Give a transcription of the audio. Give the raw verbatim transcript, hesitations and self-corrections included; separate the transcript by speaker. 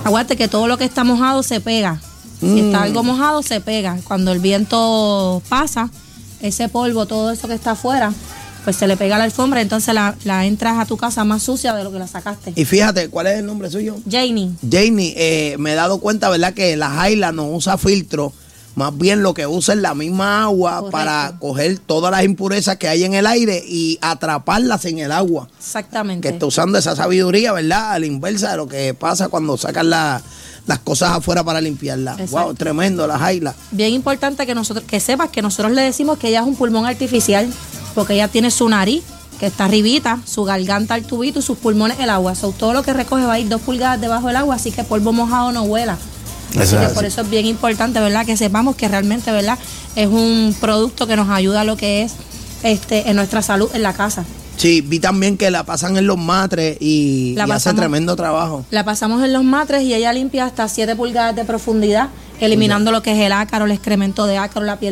Speaker 1: Aguante que todo lo que está mojado se pega. Si mm. está algo mojado, se pega. Cuando el viento pasa, ese polvo, todo eso que está afuera, pues se le pega a la alfombra, entonces la, la entras a tu casa más sucia de lo que la sacaste.
Speaker 2: Y fíjate, ¿cuál es el nombre suyo?
Speaker 1: Janie.
Speaker 2: Janie, eh, me he dado cuenta, ¿verdad? Que la Jaila no usa filtro, más bien lo que usa es la misma agua. Correcto. Para coger todas las impurezas que hay en el aire y atraparlas en el agua.
Speaker 1: Exactamente.
Speaker 2: Que está usando esa sabiduría, ¿verdad? A la inversa de lo que pasa cuando sacan la, las cosas afuera para limpiarla. Exacto. Wow, tremendo, la Jaila.
Speaker 1: Bien importante que nosotros, que sepas que nosotros le decimos que ella es un pulmón artificial, porque ella tiene su nariz, que está arribita, su garganta al tubito y sus pulmones el agua. So, todo lo que recoge va a ir dos pulgadas debajo del agua, así que polvo mojado no vuela. Así que por eso es bien importante, ¿verdad? Que sepamos que realmente, ¿verdad? Es un producto que nos ayuda a lo que es este en nuestra salud en la casa.
Speaker 2: Sí, vi también que la pasan en los matres y, y hace tremendo trabajo.
Speaker 1: La pasamos en los matres y ella limpia hasta siete pulgadas de profundidad, eliminando lo que es el ácaro, el excremento de ácaro, la piel